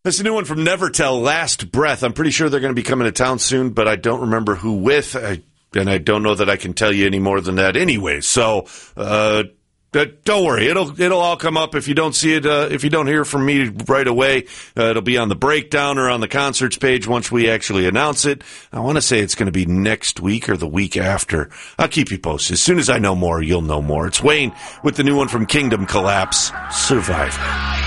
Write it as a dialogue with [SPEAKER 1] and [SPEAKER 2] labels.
[SPEAKER 1] That's a new one from Never Tell, Last Breath. I'm pretty sure they're going to be coming to town soon, but I don't remember who with, and I don't know that I can tell you any more than that anyway. So, don't worry, it'll all come up. If you don't see it, if you don't hear from me right away, it'll be on the breakdown or on the concerts page once we actually announce it. I want to say it's going to be next week or the week after. I'll keep you posted. As soon as I know more, you'll know more. It's Wayne with the new one from Kingdom Collapse, Survivor.